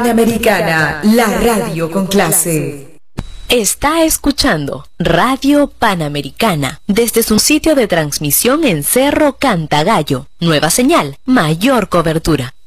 Panamericana, la radio con clase. Está escuchando Radio Panamericana desde su sitio de transmisión en Cerro Cantagallo. Nueva señal, mayor cobertura.